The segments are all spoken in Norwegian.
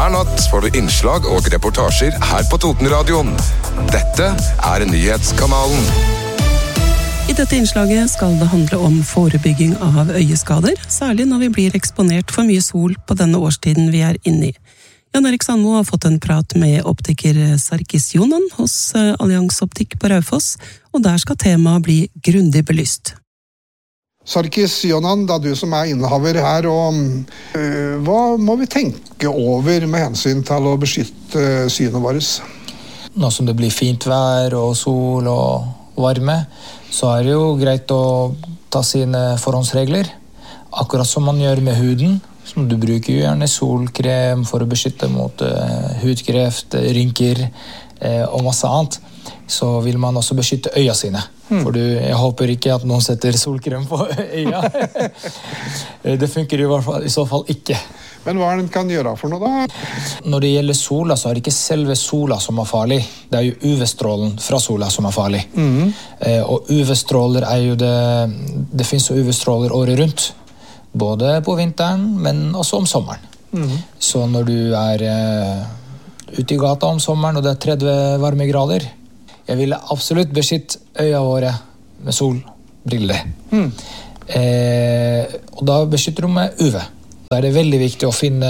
Hver natt får du innslag og reportasjer her på Totenradioen. Dette nyhetskanalen. I dette innslaget skal det handle om forebygging av øyeskader, særlig når vi blir eksponert for mye sol på denne årstiden vi inne i. Jan Erik Sandmo har fått en prat med optiker Sarkis Jonan hos Allians Optikk på Raufoss, og der skal temaet bli grundig belyst. Sarkis Jonan, det du som innehaver her, og hva må vi tenke over med hensyn til å beskytte synet vårt? Nå som det blir fint vær og sol og varme, så det jo greit å ta sine forhåndsregler. Akkurat som man gjør med huden. Som du bruker jo gjerne solkrem for å beskytte mot hudkreft, rynker og masse annet. Så vil man også beskytte øya sine. For jeg håper ikke at noen setter solkrem på øya. Det funker i så fall ikke. Men hva den kan gjøre for noe da? Når det gjelder sola, så det ikke selve sola som farlig. Det jo UV-strålen fra sola som farlig. Og UV-stråler jo det finnes jo UV-stråler året rundt. Både på vinteren, men også om sommeren. Så når du ute i gata om sommeren, og det 30 varmegrader, jeg ville absolutt beskytte øya våre med solbriller. Og da beskytter du med UV. Da det veldig viktig å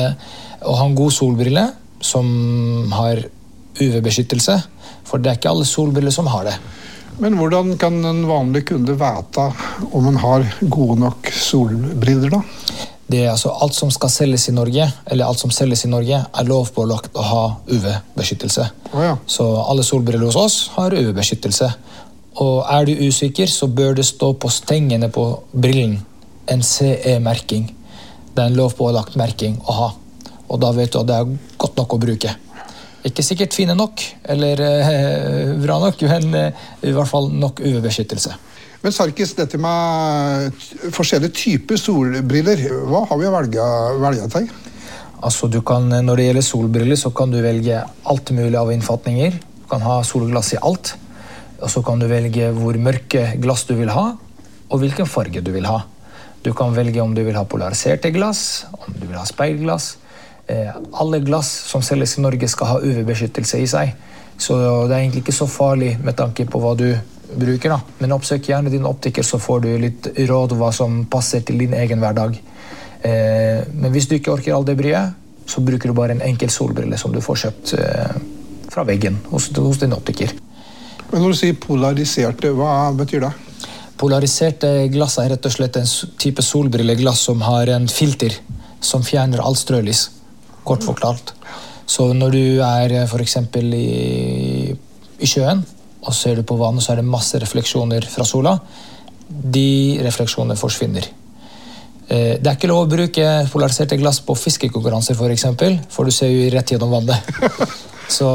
ha en god solbrille som har UV-beskyttelse, for det ikke alle solbriller som har det. Men hvordan kan en vanlig kunde vite om man har gode nok solbriller da? Det altså alt som skal selges i Norge, eller alt som selges i Norge, lovpålagt å ha UV-beskyttelse. Så alle solbriller hos oss har UV-beskyttelse. Og du usikker, så bør det stå på stengene på brillen en CE-merking. Det en lovpålagt merking å ha. Og da vet du at det godt nok å bruke. Ikke sikkert fine nok, eller bra nok, men i hvert fall nok UV-beskyttelse. Men Sarkis, dette med forskjellige typer solbriller, hva har vi å velge til? Altså, når det gjelder solbriller, så kan du velge alt mulig av innfatninger. Du kan ha solglass i alt. Og så kan du velge hvor mørke glass du vil ha, og hvilken farge du vil ha. Du kan velge om du vil ha polariserte glass, om du vil ha speilglass. Alle glass som selges i Norge skal ha UV-beskyttelse i seg. Så det egentlig ikke så farlig med tanke på hva du bruker da. Men oppsøk gjerne din optiker, så får du litt råd hva som passer til din egen hverdag. Men hvis du ikke orker all det bryet, så bruker du bare en enkel solbrille som du får kjøpt fra veggen hos din optiker. Men når du sier polariserte, hva betyr det? Polariserte glass rett og slett en type solbrilleglass som har en filter som fjerner all strølys, kort forklart. Så når du for eksempel i sjøen, og ser du på vann, så det masse refleksjoner fra sola. De refleksjonene forsvinner. Det ikke lov å bruke polariserte glass på fiskekonkurranser, for eksempel, for du ser jo rett gjennom vannet. Så,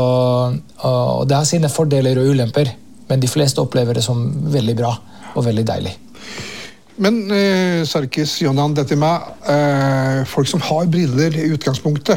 og det har sine fordeler og ulemper, men de fleste opplever det som veldig bra og veldig deilig. Men Sarkis Jonan, dette med folk som har briller i utgangspunktet,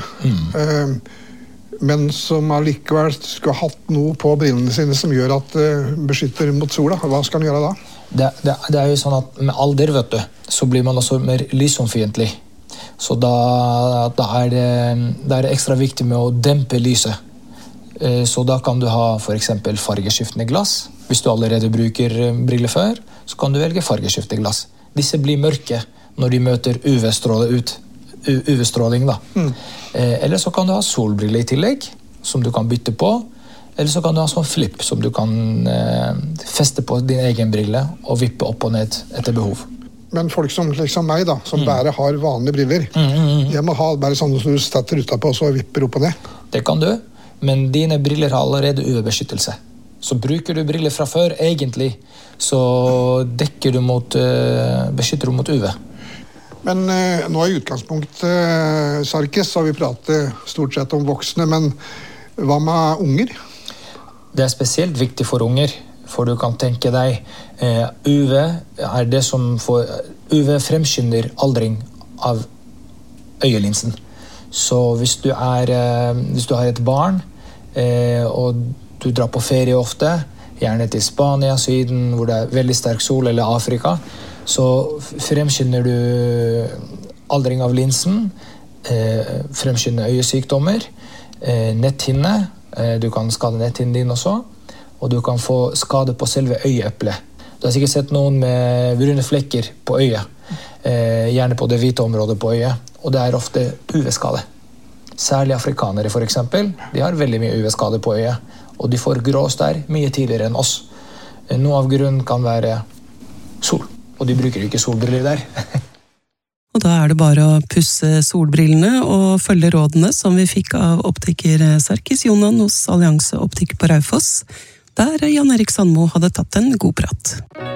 men som allikevel skulle ha hatt noe på brillene sine som gjør at beskytter mot sola, hva skal han gjøre da? Det jo sånn at med alder, vet du, så blir man også mer lysomfiendtlig. Så da det ekstra viktig med å dempe lyset. Så da kan du ha for eksempel fargeskiftende glass. Hvis du allerede bruker briller før, så kan du velge fargeskiftende glass. Disse blir mørke når de møter UV-stråling da. Eller så kan du ha solbriller i tillegg, som du kan bytte på. Eller så kan du ha sånn flip, som du kan feste på din egen brille og vippe opp og ned etter behov. Men folk som liksom meg da, som bare har vanlige briller, jeg må ha bare sånn som du stetter utapå og så vipper opp og ned. Det kan du, men dine briller har allerede UV-beskyttelse. Så bruker du briller fra før, egentlig, så beskytter du mot UV. Men nå i utgangspunktet, Sarkis, så har vi pratet stort sett om voksne, men hva med unger? Det spesielt viktig for unger, for du kan tenke deg, UV det som UV fremskynder aldring av øyelinsen. Så hvis du har et barn, og du drar på ferie ofte, gjerne til Spania, Syden, hvor det veldig sterk sol, eller Afrika, så fremskynder du aldring av linsen fremskynde øyesykdommer, netthinne, du kan skade netthinnen din også, og du kan få skade på selve øyeeplet. Du har sikkert sett noen med brune flekker på øyet, gjerne på det hvite området på øyet, og det er ofte UV-skade. Særlig afrikanere for eksempel, de har veldig mye UV-skade på øyet, og de får grå stær mye tidligere enn oss. Noe av grunnen kan være sol, og de bruker ikke solbriller der. Og da er det bare å pusse solbrillene og følge rådene som vi fikk av optiker Sarkis Jonan hos Allianse Optikk på Raufoss, der Jan Erik Sandmo hadde tatt en god prat.